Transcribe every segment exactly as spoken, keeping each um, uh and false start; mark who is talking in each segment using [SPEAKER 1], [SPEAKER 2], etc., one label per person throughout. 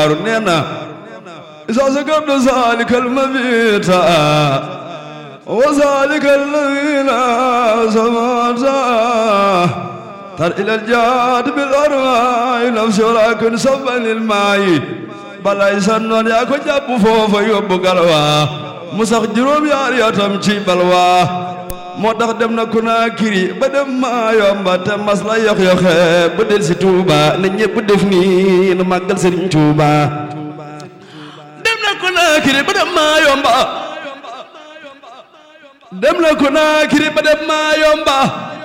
[SPEAKER 1] daaru nee na isa sakarta salikal mabita wa salikal ladina samata tar ilal jaad bil arwaay nafsi walakin sabanil maayi balay sannoon yaa ko jàpp foofa yóbbu galwa mu sax juróom yaari atam ci balwa moo tax dem na Konaakiri ba dem maa yomba te mas la yox yoxe ba del si Tuuba ne ñépp def nii nu màggal Sëriñ Tuuba dem na Konaakiri ba dem maa yomba dem na Konaakiri ba dem maa yomba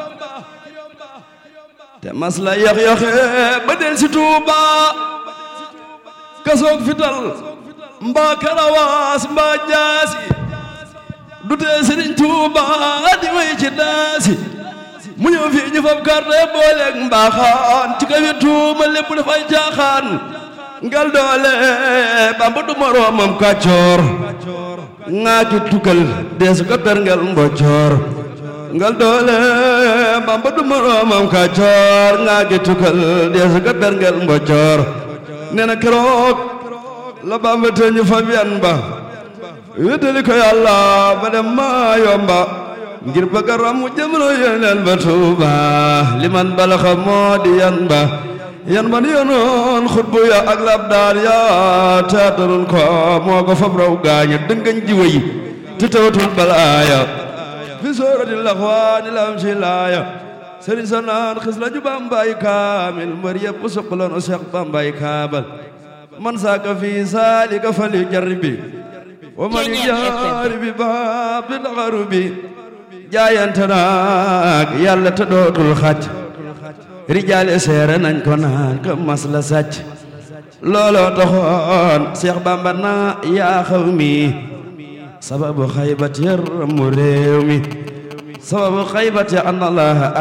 [SPEAKER 1] te mas la yox yoxe ba del si Tuuba kasoog fital mbaa karawaas mbaa jaasi du tee Sëriñ Tuuba di way ci daasi mu ñëw fii ñu fab karte booleeg mbaaxaan ci kawi tuuma lépp dafay jaaxaan ngal doole Bamba du moroomam kàccoor ngaa ki tukkal deesu ko perngel mboccoor ngal doole Bamba du moroomam kàccoor ngaa ki tukkal deesu ko perngel mboccoor nee na keroog la Bamba te ñu fab yan ba wéttali ko yàlla ba dem maa yomba ngir bëgg a ramu jamono yeneen ba Tuuba liman balaxa moo di yan ba yan ba ni yonoon xutbu ya ak labdaar ya teataroon ko moo ko fab raw gaaña dëngañ ji wéy te tawatul balaaya fi soorati laxwaani lam si laaya sëriñ sa naan xis la ju Bambaay kaamil mbër yépp suqaloon o Seex Bambaay kaabal man saaka fi saalika fali jarribi wa man jaari bi baab bi daxaru bi jaayante naag yàlla te dootul xàcc rijaale seere nañ ko naan ka mas la sàcc looloo taxoon Seex Bamba naa yaa xaw mi sababu xaybati ramu réew mi sababu xaybati an Allah